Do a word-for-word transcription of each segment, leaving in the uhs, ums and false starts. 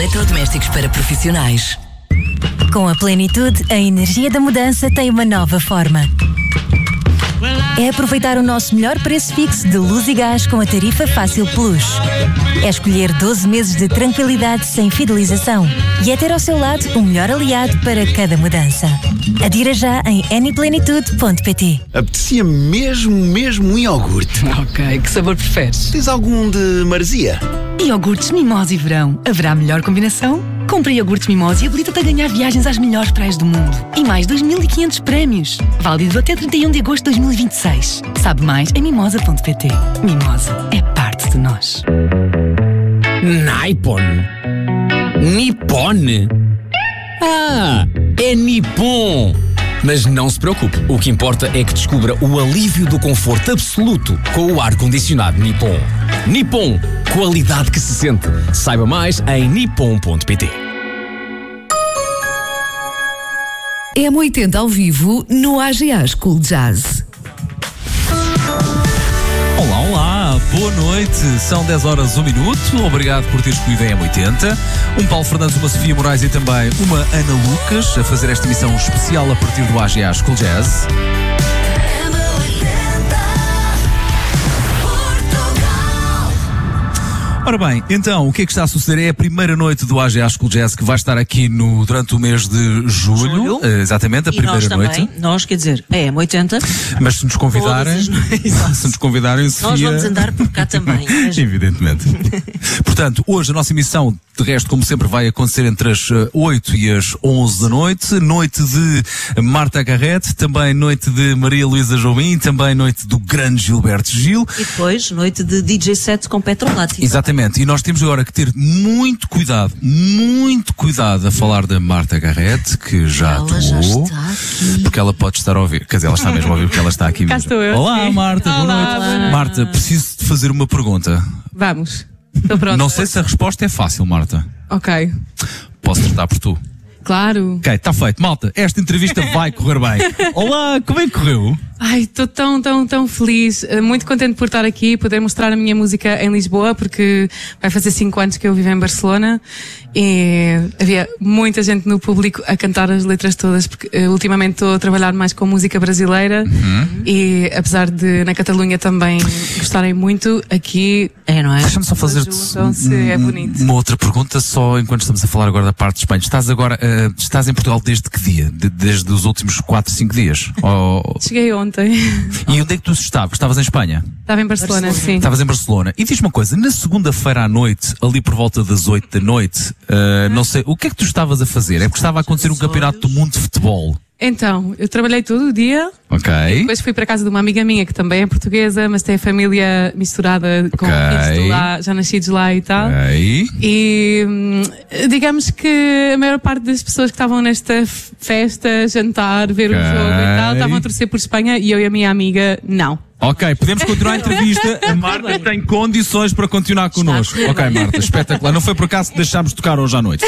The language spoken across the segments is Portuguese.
eletrodomésticos para profissionais. Com a Plenitude, a energia da mudança tem uma nova forma. É aproveitar o nosso melhor preço fixo de luz e gás com a tarifa Fácil Plus. É escolher doze meses de tranquilidade sem fidelização. E é ter ao seu lado o melhor aliado para cada mudança. Adira já em any plenitude ponto pt. Apetecia mesmo, mesmo um iogurte. Ok, que sabor preferes? Tens algum de maresia? Iogurtes Mimosa e Verão. Haverá melhor combinação? Compra iogurtes Mimosa e habilita-te a ganhar viagens às melhores praias do mundo. E mais dois mil e quinhentos prémios. Válido até trinta e um de agosto de dois mil e vinte e seis. Sabe mais em mimosa ponto pt. Mimosa é parte de nós. Nippon. Nippon? Ah, é Nippon. Mas não se preocupe, o que importa é que descubra o alívio do conforto absoluto com o ar-condicionado Nippon. Nippon, qualidade que se sente. Saiba mais em nippon ponto pt. M oitenta ao vivo no A G A School Jazz. Olá, olá, boa noite, são dez horas, um minuto, obrigado por ter escolhido a M oitenta, um Paulo Fernandes, uma Sofia Moraes e também uma Ana Lucas a fazer esta emissão especial a partir do A G A School Jazz. Ora bem, então, o que é que está a suceder? É a primeira noite do A G A School Jazz que vai estar aqui no, durante o mês de julho. julho. Uh, exatamente, a e primeira nós também, noite. Nós, quer dizer, é M oitenta. Mas se nos convidarem, se nos convidarem, Sofia... Nós vamos andar por cá também. Mas... Evidentemente. Portanto, hoje a nossa emissão, de resto, como sempre, vai acontecer entre as oito e as onze da noite. Noite de Marta Garrett, também noite de Maria Luísa Jobim, também noite do grande Gilberto Gil. E depois, noite de D J set com Petrolati. Exatamente. E nós temos agora que ter muito cuidado, muito cuidado a falar da Marta Garrett, que já ela já atuou, está aqui. porque ela pode estar a ouvir. Quer dizer, ela está mesmo a ouvir porque ela está aqui Cá mesmo. estou eu. Olá, Sim. Marta, boa Olá, noite. boa noite. Marta, preciso de fazer uma pergunta. Vamos. Estou pronta. Não sei se a resposta é fácil, Marta. Ok. Posso tratar por tu? Claro. Ok, está feito. Malta, esta entrevista vai correr bem. Olá, como é que correu? Ai, estou tão, tão, tão feliz, muito contente por estar aqui, poder mostrar a minha música em Lisboa, porque vai fazer cinco anos que eu vivo em Barcelona e havia muita gente no público a cantar as letras todas, porque uh, ultimamente estou a trabalhar mais com música brasileira uhum. e apesar de na Catalunha também gostarem muito, aqui é, não é? Deixa-me só fazer-te é bonito. uma outra pergunta, só enquanto estamos a falar agora da parte de Espanha. Estás agora, uh, estás em Portugal desde que dia? De, desde os últimos quatro, cinco dias? Ou... Cheguei ontem. E onde é que tu estavas? Estavas em Espanha? Estava em Barcelona, Barcelona. sim. Estavas em Barcelona. E diz-me uma coisa, na segunda-feira à noite, ali por volta das oito da noite, uh, não sei, o que é que tu estavas a fazer? É porque estava a acontecer um campeonato do mundo de futebol. Então, eu trabalhei todo o dia. Ok. Depois fui para a casa de uma amiga minha que também é portuguesa, mas tem a família misturada com okay. filhos de lá, já nascidos lá e tal. Ok. E digamos que a maior parte das pessoas que estavam nesta festa, jantar, ver okay. o jogo e tal, estavam a torcer por Espanha e eu e a minha amiga não. Ok, podemos continuar a entrevista. A Marta tem condições para continuar connosco. Ok, Marta, espetacular. Não foi por acaso que deixámos de tocar hoje à noite.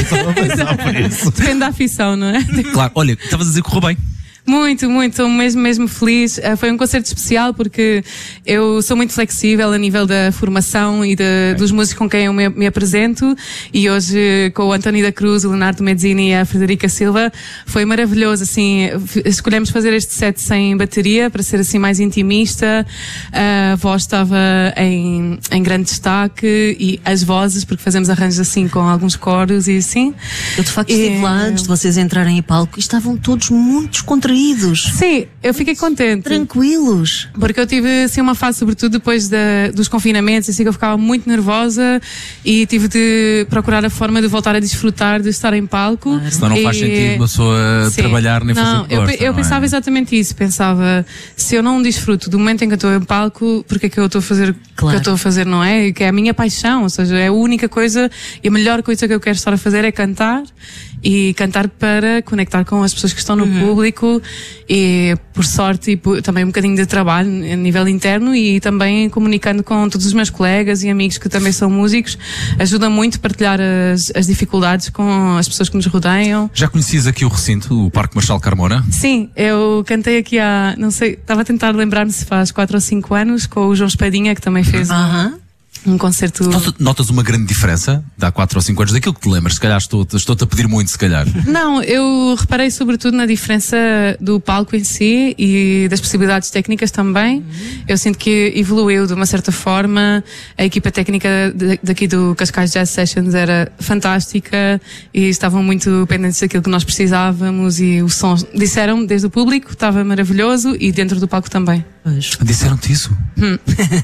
Depende da afeição, não é? Claro, olha, estavas a dizer que correu bem. Muito, muito, estou mesmo, mesmo feliz. Uh, foi um concerto especial porque eu sou muito flexível a nível da formação e de, okay. dos músicos com quem eu me, me apresento e hoje com o António da Cruz, o Leonardo Mezzini e a Frederica Silva foi maravilhoso, assim, escolhemos fazer este set sem bateria para ser assim mais intimista, uh, a voz estava em, em grande destaque e as vozes, porque fazemos arranjos assim com alguns coros e assim. Eu de facto estive lá antes de vocês entrarem em palco e estavam todos muito descontraídos. Sim, eu fiquei contente. Tranquilos. Porque eu tive assim uma fase, sobretudo depois da, dos confinamentos, assim que eu ficava muito nervosa e tive de procurar a forma de voltar a desfrutar de estar em palco. Claro. Senão não e... faz sentido uma pessoa sim. trabalhar nem não, fazer gosta, eu, eu não pensava é? exatamente isso. Pensava, se eu não desfruto do momento em que eu estou em palco, porque é que eu estou a fazer o claro. que eu estou a fazer, não é? Que é a minha paixão, ou seja, é a única coisa e a melhor coisa que eu quero estar a fazer é cantar e cantar para conectar com as pessoas que estão no uhum. público e por sorte e por, também um bocadinho de trabalho a nível interno e também comunicando com todos os meus colegas e amigos que também são músicos ajuda muito a partilhar as, as dificuldades com as pessoas que nos rodeiam. Já conhecias aqui o recinto, o Parque Marchal Carmona? Sim, eu cantei aqui há, não sei, estava a tentar lembrar-me se faz quatro ou cinco anos com o João Espadinha que também fez uh-huh. um concerto... Notas uma grande diferença de há quatro ou cinco anos daquilo que te lembras? Se calhar estou-te estou a pedir muito, se calhar. Não, eu reparei sobretudo na diferença do palco em si e das possibilidades técnicas também. Uhum. Eu sinto que evoluiu de uma certa forma. A equipa técnica de, daqui do Cascais Jazz Sessions era fantástica e estavam muito pendentes daquilo que nós precisávamos, e o som, disseram desde o público, estava maravilhoso, e dentro do palco também. Disseram-te isso? Hum.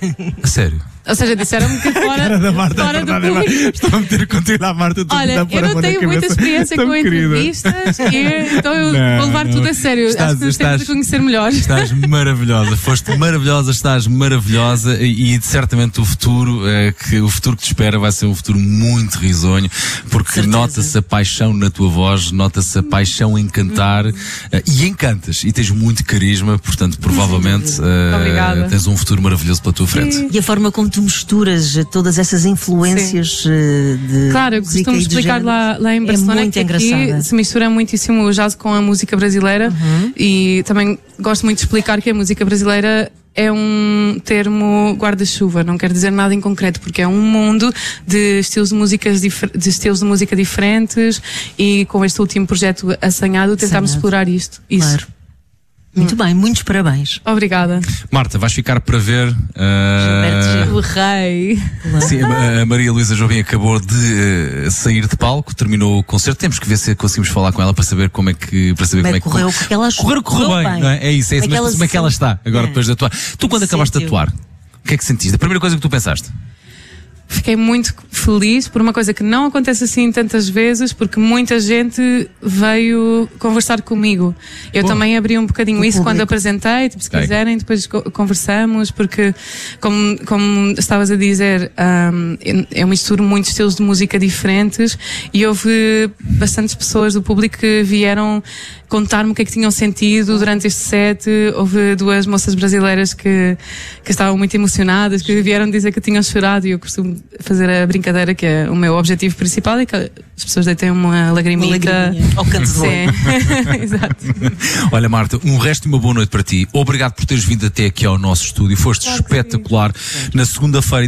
A sério? Ou seja, disseram-me que fora, da Marta, fora é do verdade, público. Estou a meter contigo à Marta. Olha, eu não tenho muita experiência com entrevistas, e, então eu não, vou levar não. tudo a sério. Estás, Acho que estás, temos de conhecer melhor. Estás maravilhosa, foste maravilhosa, estás maravilhosa, e, e certamente o futuro, é, que, o futuro que te espera vai ser um futuro muito risonho, porque nota-se a paixão na tua voz, nota-se a paixão em cantar, uh, e encantas, e tens muito carisma, portanto, provavelmente uh, tens um futuro maravilhoso pela tua frente. Sim. E a forma como tu misturas todas essas influências uh, de claro, eu costumo explicar lá, lá em Barcelona, é muito que engraçada. Aqui se mistura muitíssimo o jazz com a música brasileira, uhum. e também gosto muito de explicar que a música brasileira é um termo guarda-chuva, não quer dizer nada em concreto, porque é um mundo de estilos de, músicas de estilos de música diferentes, e com este último projeto Assanhado tentámos explorar isto. Isso. Claro. Muito bem, muitos parabéns. Obrigada. Marta, vais ficar para ver uh... Gilberto, o rei. Sim, a Maria Luísa Jobim acabou de uh, sair de palco, terminou o concerto. Temos que ver se conseguimos falar com ela para saber como é que para saber como, como é que correu, porque ela correu, correu bem, bem. Não é? É isso, é isso, como mas como é que ela está agora, é. depois de atuar? Tu, quando acabaste de atuar, o que é que sentiste? A primeira coisa que tu pensaste? Fiquei muito feliz por uma coisa que não acontece assim tantas vezes, porque muita gente veio conversar comigo. Eu Bom, também abri um bocadinho isso público. Quando apresentei, tipo, se okay. quiserem, depois conversamos, porque, como, como estavas a dizer, um, eu misturo muitos estilos de música diferentes, e houve bastantes pessoas do público que vieram contar-me o que é que tinham sentido durante este set. Houve duas moças brasileiras que, que estavam muito emocionadas, que vieram dizer que tinham chorado, e eu costumo fazer a brincadeira que é o meu objetivo principal, é que as pessoas deitem uma lagrimita ao canto de Exato. Olha, Marta, um resto de uma boa noite para ti. Obrigado por teres vindo até aqui ao nosso estúdio. Foste claro espetacular. Na segunda-feira